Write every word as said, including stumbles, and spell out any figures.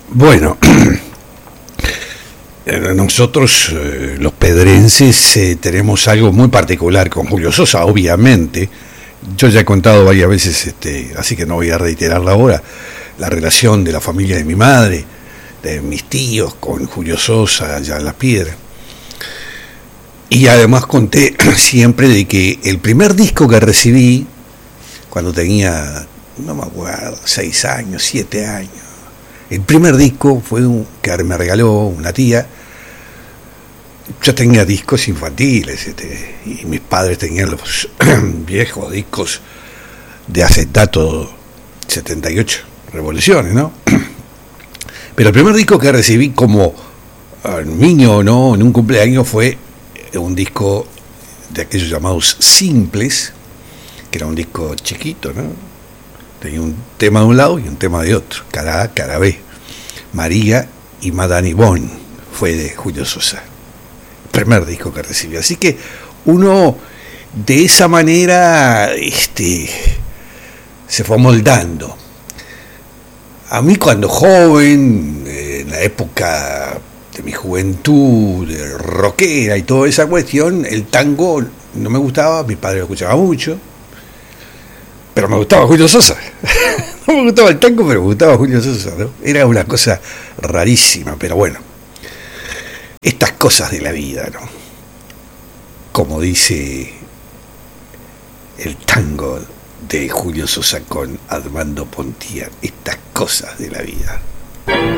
Bueno, nosotros eh, los pedrenses eh, tenemos algo muy particular con Julio Sosa, obviamente. Yo ya he contado varias veces, este, así que no voy a reiterarla ahora, la relación de la familia de mi madre, de mis tíos con Julio Sosa allá en La Piedra. Y además conté siempre de que el primer disco que recibí, cuando tenía, no me acuerdo, seis años, siete años, el primer disco fue un que me regaló una tía. Yo tenía discos infantiles, este, y mis padres tenían los viejos discos de acetato setenta y ocho revoluciones, ¿no? Pero el primer disco que recibí como niño, ¿no?, en un cumpleaños, fue un disco de aquellos llamados simples, que era un disco chiquito, ¿no? Tenía un tema de un lado y un tema de otro, cara A, cara B. María y Madame Yvonne fue de Julio Sosa, el primer disco que recibí. Así que uno de esa manera este, se fue moldando. A mí, cuando joven, en la época de mi juventud, de rockera y toda esa cuestión, el tango no me gustaba, mi padre lo escuchaba mucho, pero me gustaba Julio Sosa. No me gustaba el tango, pero me gustaba Julio Sosa, ¿no? Era una cosa rarísima, pero bueno, estas cosas de la vida, ¿no? Como dice el tango de Julio Sosa con Armando Pontier, estas cosas de la vida.